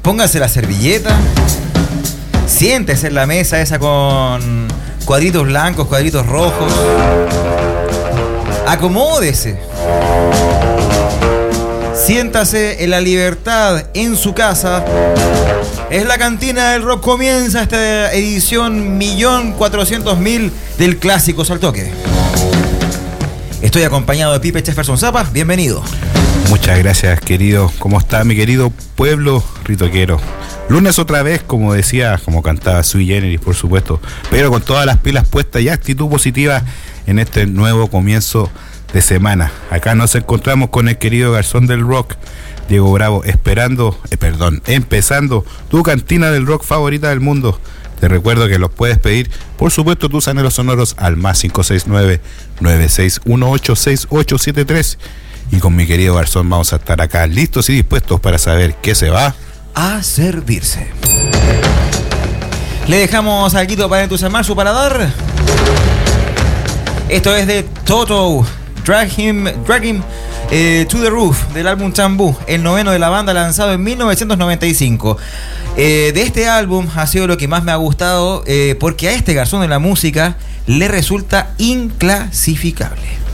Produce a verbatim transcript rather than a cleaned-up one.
póngase la servilleta, siéntese en la mesa esa con cuadritos blancos, cuadritos rojos, acomódese, siéntase en la libertad en su casa. Es la Cantina del Rock, comienza esta edición millón cuatrocientos mil del Clásico al Toque. Estoy acompañado de Pipe Jefferson Zapa, bienvenido. Muchas gracias, querido. ¿Cómo está mi querido pueblo ritoquero? Lunes otra vez, como decía, como cantaba Sui Generis, por supuesto, pero con todas las pilas puestas y actitud positiva en este nuevo comienzo de semana. Acá nos encontramos con el querido garzón del rock, Diego Bravo, esperando, eh, perdón, empezando tu cantina del rock favorita del mundo. Te recuerdo que los puedes pedir, por supuesto, tus anhelos sonoros al más cinco seis nueve, nueve seis uno ocho, seis ocho siete tres. Y con mi querido garzón vamos a estar acá listos y dispuestos para saber qué se va a servirse. Le dejamos al Quito para entusiasmar su paladar. Esto es de Toto, Drag Him, Drag Him eh, to the Roof, del álbum Tambú, el noveno de la banda, lanzado en mil novecientos noventa y cinco. Eh, de este álbum ha sido lo que más me ha gustado, eh, porque a este garzón de la música le resulta inclasificable.